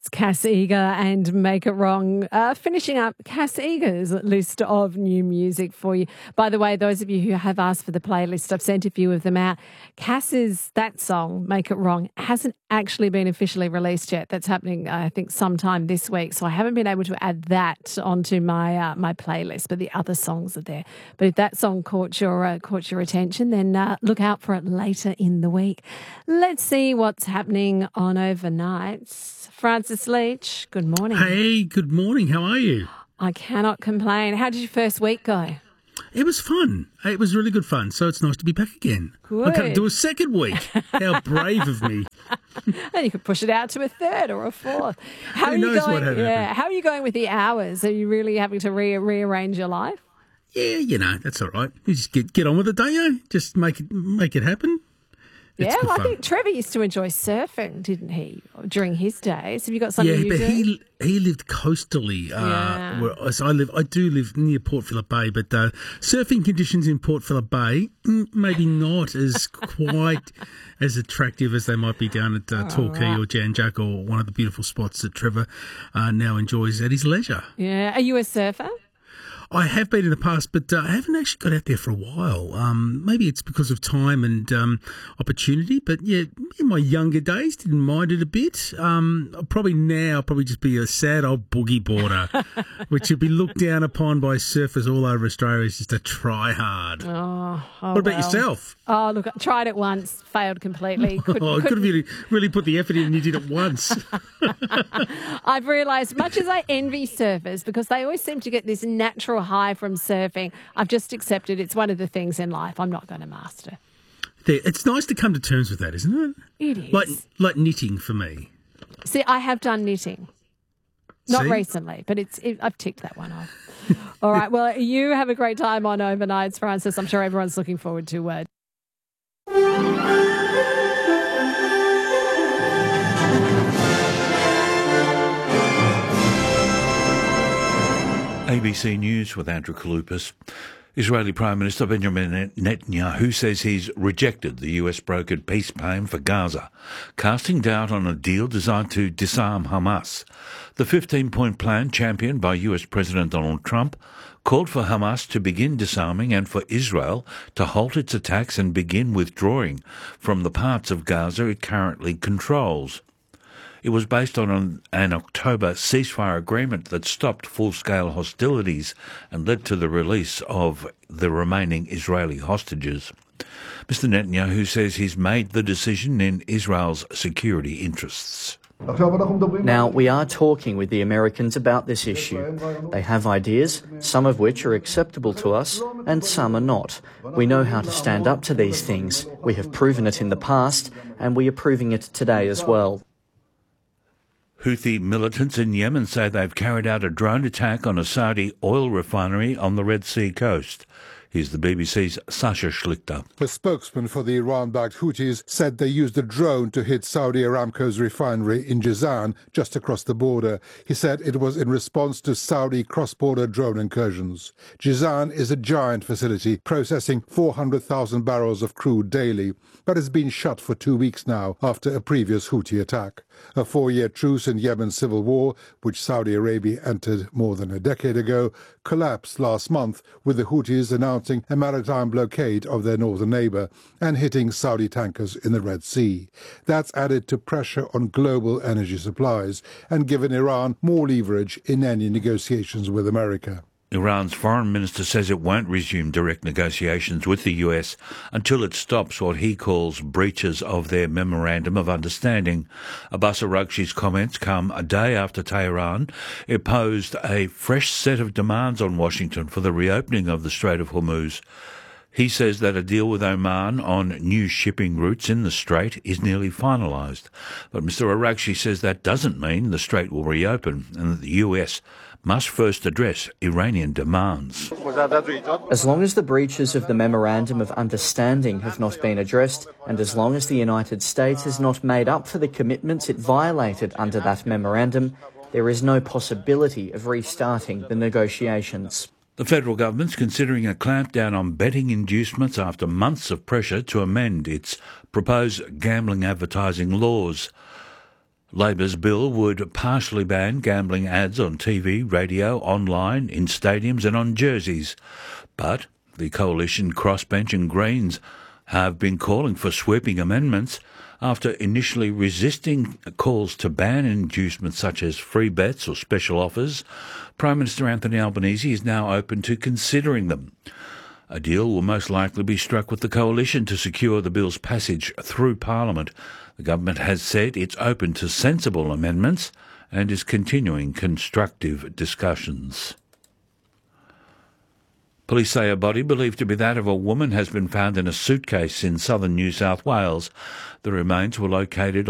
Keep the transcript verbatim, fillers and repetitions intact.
That's Cass Eager and Make It Wrong. Uh, finishing up Cass Eager's list of new music for you. By the way, those of you who have asked for the playlist, I've sent a few of them out. Cass's, that song, Make It Wrong, hasn't actually been officially released yet. That's happening, I think, sometime this week. So I haven't been able to add that onto my uh, my playlist, but the other songs are there. But if that song caught your, uh, caught your attention, then uh, look out for it later in the week. Let's see what's happening on overnights. Francis Leach, good morning. Hey, good morning. How are you? I cannot complain. How did your first week go? It was fun. It was really good fun. So it's nice to be back again. Good. I can't do a second week. How brave of me. And you could push it out to a third or a fourth. How Who are you knows going? what Yeah. happened? How are you going with the hours? Are you really having to re- rearrange your life? Yeah, you know, that's all right. You just get get on with it, don't you? Just make it make it happen. It's Yeah, good well, I fun. think Trevor used to enjoy surfing, didn't he, during his days? Have you got something Yeah, you but do? he he lived coastally. Uh, Yeah. Whereas I live, I do live near Port Phillip Bay, but uh, surfing conditions in Port Phillip Bay mm, maybe not as quite as attractive as they might be down at uh, Torquay or Jan Jack or one of the beautiful spots that Trevor uh, now enjoys at his leisure. Yeah. Are you a surfer? I have been in the past, but uh, I haven't actually got out there for a while. Um, maybe it's because of time and um, opportunity, but yeah, in my younger days, didn't mind it a bit. Um, probably now, I'll probably just be a sad old boogie boarder, which would be looked down upon by surfers all over Australia as just a try hard. Oh, oh What about well. yourself? Oh, look, I tried it once, failed completely. Could, Oh, I could couldn't- have really, really put the effort in and you did it once. I've realised, much as I envy surfers, because they always seem to get this natural high from surfing, I've just accepted it's one of the things in life I'm not going to master. There, it's nice to come to terms with that, isn't it? It is. Like, like knitting for me. See, I have done knitting. Not See? recently, but it's it, I've ticked that one off. All right, well, you have a great time on overnights, Francis. I'm sure everyone's looking forward to it. A B C News with Andrew Kaloupas. Israeli Prime Minister Benjamin Netanyahu says he's rejected the U S-brokered peace plan for Gaza, casting doubt on a deal designed to disarm Hamas. The fifteen-point plan, championed by U S President Donald Trump, called for Hamas to begin disarming and for Israel to halt its attacks and begin withdrawing from the parts of Gaza it currently controls. It was based on an, an October ceasefire agreement that stopped full-scale hostilities and led to the release of the remaining Israeli hostages. Mister Netanyahu says he's made the decision in Israel's security interests. Now, we are talking with the Americans about this issue. They have ideas, some of which are acceptable to us, and some are not. We know how to stand up to these things. We have proven it in the past, and we are proving it today as well. Houthi militants in Yemen say they've carried out a drone attack on a Saudi oil refinery on the Red Sea coast. Here's the B B C's Sasha Schlichter. A spokesman for the Iran-backed Houthis said they used a drone to hit Saudi Aramco's refinery in Jazan, just across the border. He said it was in response to Saudi cross-border drone incursions. Jazan is a giant facility processing four hundred thousand barrels of crude daily, but it's been shut for two weeks now after a previous Houthi attack. A four-year truce in Yemen's civil war, which Saudi Arabia entered more than a decade ago, collapsed last month with the Houthis announcing a maritime blockade of their northern neighbor and hitting Saudi tankers in the Red Sea. That's added to pressure on global energy supplies and given Iran more leverage in any negotiations with America. Iran's foreign minister says it won't resume direct negotiations with the U S until it stops what he calls breaches of their Memorandum of Understanding. Abbas Araghchi's comments come a day after Tehran imposed a fresh set of demands on Washington for the reopening of the Strait of Hormuz. He says that a deal with Oman on new shipping routes in the Strait is nearly finalised. But Mister Araghchi says that doesn't mean the Strait will reopen and that the U S must first address Iranian demands. As long as the breaches of the Memorandum of Understanding have not been addressed, and as long as the United States has not made up for the commitments it violated under that memorandum, there is no possibility of restarting the negotiations. The federal government's considering a clampdown on betting inducements after months of pressure to amend its proposed gambling advertising laws. Labor's bill would partially ban gambling ads on T V, radio, online, in stadiums and on jerseys. But the coalition Crossbench and Greens have been calling for sweeping amendments after initially resisting calls to ban inducements such as free bets or special offers. Prime Minister Anthony Albanese is now open to considering them. A deal will most likely be struck with the coalition to secure the bill's passage through Parliament. The government has said it's open to sensible amendments and is continuing constructive discussions. Police say a body believed to be that of a woman has been found in a suitcase in southern New South Wales. The remains were located